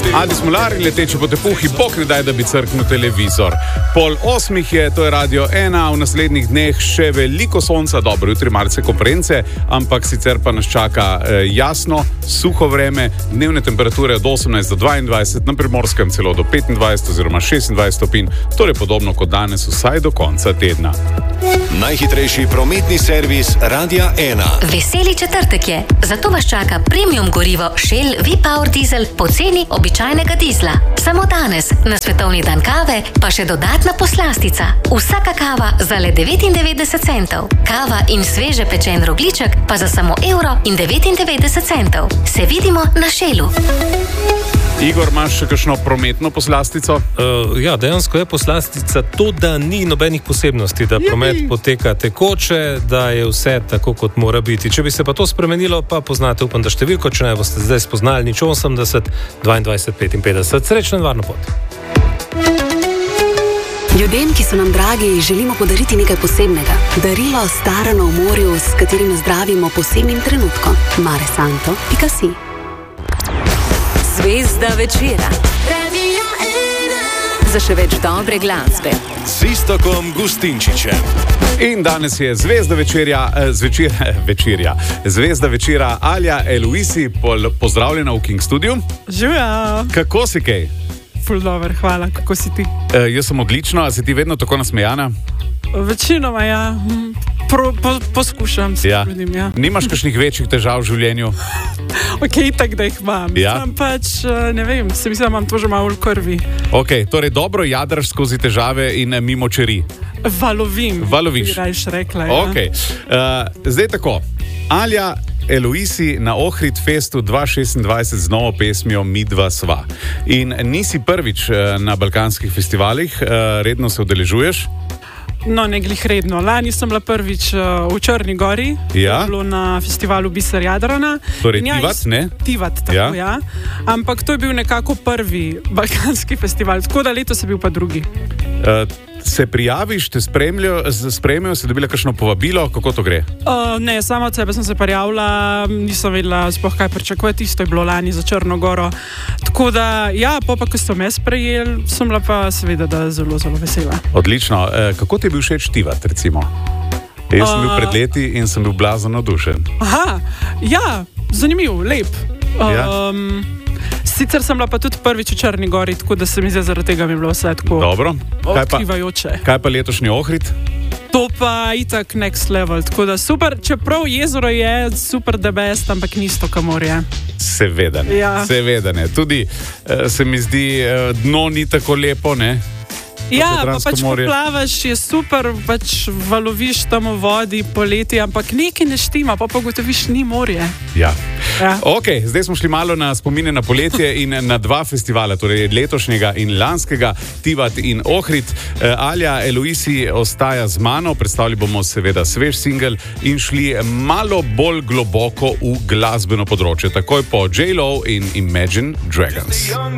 Adi Smolar, leteči po tepuhi, bog ne daj, da bi crknil televizor. 7:30 je, to je Radio 1, v naslednjih dneh še veliko sonca, dobro, jutri malce konference, ampak sicer pa nas čaka jasno, suho vreme, dnevne temperature od 18 do 22, na Primorskem celo do 25 oziroma 26 stopinj, torej podobno kot danes, vsaj do konca tedna. Najhitrejši prometni servis Radia 1. Veseli četrtek je, zato vas čaka premium gorivo Shell V-Power Diesel po ceni običajnega dizla. Samo danes, na svetovni dan kave, pa še dodatna poslastica. Vsaka kava za le 99 centov. Kava in sveže pečen rogljiček pa za samo €1,99. Se vidimo na Shellu. Igor, imaš še kakšno prometno poslastico? Ja, dejansko je poslastica to, da ni nobenih posebnosti, da promet poteka tekoče, da je vse tako, kot mora biti. Če bi se pa to spremenilo, pa poznate, upam, da številko, če ne boste zdaj spoznali, 80 22 55. Srečno in varno pot. Ljudem, ki so nam dragi, želimo podariti nekaj posebnega. Darilo starano v morju, s katerim zdravimo posebnim trenutkom. maresanto.si. Zvezda večera. Za še več dobre glasbe. Z Iztokom Gustinčičem. In danes je zvezda večera Alja Eloisi, pozdravljena v King Studiu. Živja. Kako si kaj? Ful dober, hvala, kako si ti? Jaz sem odlično, a si ti vedno tako nasmejana? Večinoma, ja. Poskušam se trudim, ja. Nimaš kakšnih večjih težav v življenju? Ok, tak da jih imam. Ja. Sam pač, ne vem, se mislim, da imam to že malo v krvi. Ok, torej dobro jadraš skozi težave in mimo čeri. Valoviš. Valoviš. Bi rajš rekla, ja. Ok, zdaj tako. Alja Eloisi na Ohrid Festu 2026 z novo pesmijo Midva sva. In nisi prvič na balkanskih festivalih, redno se udeležuješ? No, ne glih redno. Lani sem bila prvič v Črni Gori, Ja. bilo na festivalu Biser Jadrana. Torej In ja, Tivat, ne? Tivat, tako, ja. Ampak to je bil nekako prvi balkanski festival, tako da letos je bil pa drugi. Se prijaviš, te spremljajo, si dobila kakšno povabilo, kako to gre? Ne, sama od sebe sem se prijavila, nisem vedela sploh kaj pričakovati, isto je bilo lani za Črno Goro. Tako da, ja, ko so me sprejeli, sem bila pa seveda da zelo, zelo vesela. Odlično. Kako ti je bil všeč Tivat, recimo? Jaz sem bil pred leti in sem bil blazno navdušen. Aha, ja, zanimiv, lep. Sicer sem bila pa tudi prvič v Črni Gori, tako da se mi zdi, zaradi tega mi je bilo vse tako Dobro. odkrivajoče. Kaj pa letošnji Ohrid? To pa itak next level, tako da super, čeprav jezero je super the best, ampak ni isto, kamor je. Seveda ne. Ja. Seveda ne. Tudi se mi zdi, dno ni tako lepo, ne? Ja, pa Jadransko pač morje. poplavaš, je super, pač valoviš tam v vodi poleti, ampak nekaj ne štima, pa ugotoviš, ni morje. Ja. Ja. Ok, zdaj smo šli malo na spomine na poletje in na dva festivala, torej letošnjega in lanskega, Tivat in Ohrid. Alja Eloisi ostaja z mano, predstavili bomo seveda svež singel in šli malo bolj globoko v glasbeno področje, takoj po J-Lo in Imagine Dragons.